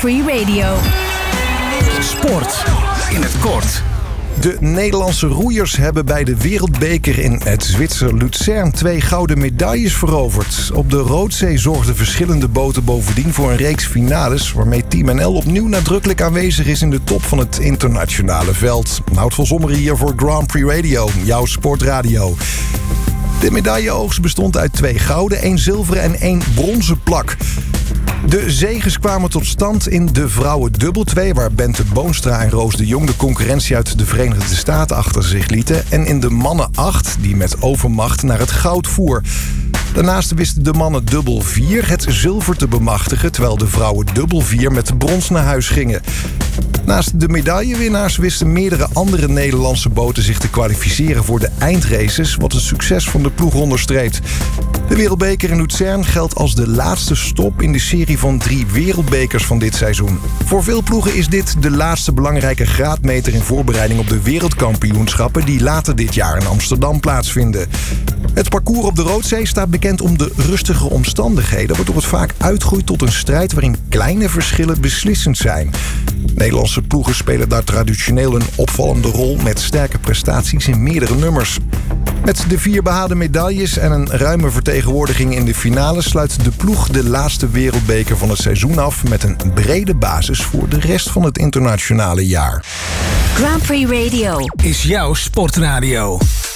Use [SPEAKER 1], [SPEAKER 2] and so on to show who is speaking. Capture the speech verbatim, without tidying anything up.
[SPEAKER 1] Prix Radio.
[SPEAKER 2] Sport in het kort.
[SPEAKER 3] De Nederlandse roeiers hebben bij de Wereldbeker in het Zwitser Luzern twee gouden medailles veroverd. Op de Roodzee zorgden verschillende boten bovendien voor een reeks finales, waarmee Team N L opnieuw nadrukkelijk aanwezig is in de top van het internationale veld. Nout van Zommeren hier voor Grand Prix Radio, jouw sportradio. De medailleoogst bestond uit twee gouden, één zilveren en één bronzen plak. De zeges kwamen tot stand in de vrouwen dubbel twee, waar Bente Boonstra en Roos de Jong de concurrentie uit de Verenigde Staten achter zich lieten. En in de mannen acht, die met overmacht naar het goud voer. Daarnaast wisten de mannen dubbel vier het zilver te bemachtigen, terwijl de vrouwen dubbel vier met brons naar huis gingen. Naast de medaillewinnaars wisten meerdere andere Nederlandse boten zich te kwalificeren voor de eindraces, wat het succes van de ploeg onderstreept. De Wereldbeker in Luzern geldt als de laatste stop in de serie van drie wereldbekers van dit seizoen. Voor veel ploegen is dit de laatste belangrijke graadmeter in voorbereiding op de wereldkampioenschappen die later dit jaar in Amsterdam plaatsvinden. Het parcours op de Roodzee staat bekend om de rustige omstandigheden, waardoor het vaak uitgroeit tot een strijd waarin kleine verschillen beslissend zijn. Nederlandse ploegen spelen daar traditioneel een opvallende rol met sterke prestaties in meerdere nummers. Met de vier behaalde medailles en een ruime vertegenwoordiging in de finale sluit de ploeg de laatste wereldbeker van het seizoen af met een brede basis voor de rest van het internationale jaar.
[SPEAKER 1] Grand Prix Radio
[SPEAKER 2] is jouw sportradio.